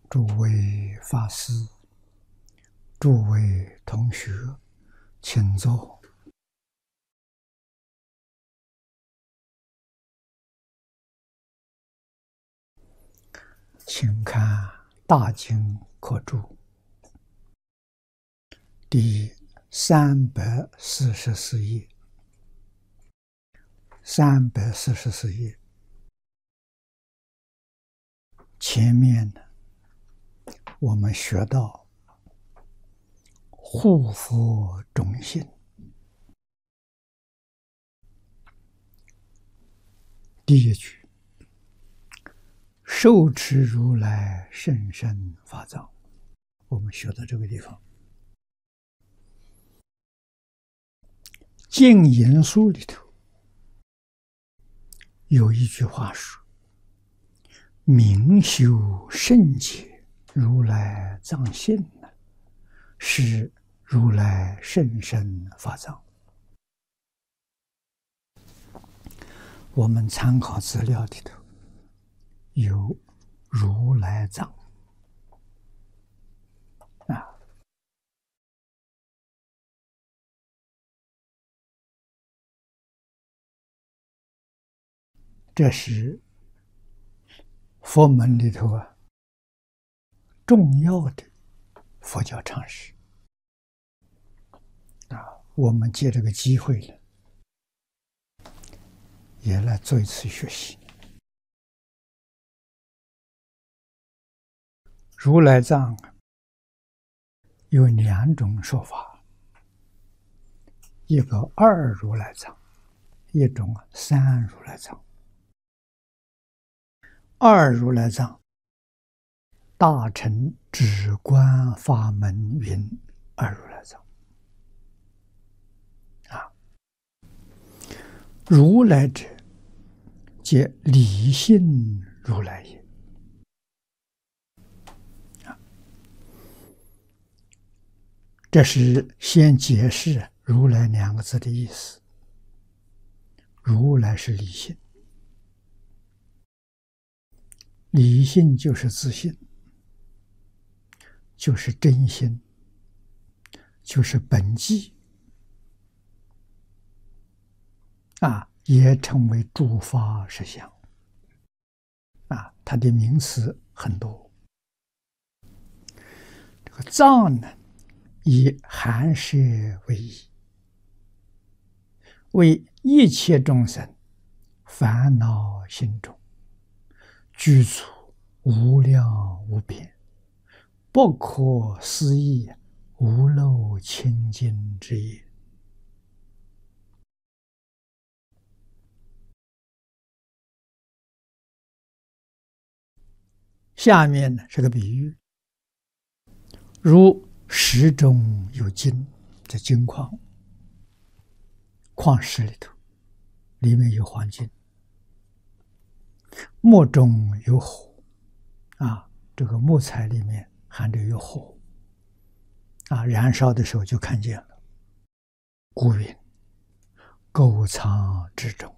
诸位法师、诸位同学，请坐。请看《大经科注》第344页。344页前面呢，我们学到护佛种性，第一句受持如来甚深法藏，我们学到这个地方。净言书里头有一句话说：明修圣解如来藏性，是如来甚深法藏。我们参考资料里头有如来藏这是佛门里头重要的佛教常识我们借这个机会呢，也来做一次学习。如来藏有2种说法，一个2如来藏，一种3如来藏。2如来藏，大乘止观法门云2如来藏如来者，皆理性如来也这是先解释如来2个字的意思。如来是理性，理性就是自信，就是真心，就是本寂也称为诸法实相它的名词很多。这个藏呢，以含摄为义，为一切众生烦恼心中具足无量无边不可思议无漏清净之业。下面呢是个比喻，如石中有金，这金矿，矿石里头里面有黄金，木中有火这个木材里面含着有火燃烧的时候就看见了。故云：垢藏之中，